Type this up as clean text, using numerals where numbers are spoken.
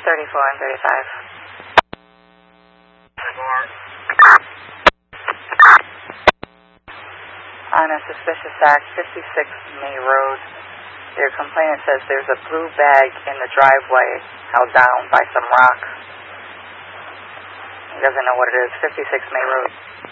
34 and 35. On a suspicious act, 56 May Road, your complainant says there's a blue bag in the driveway held down by some rocks. He doesn't know what it is. 56 May Road.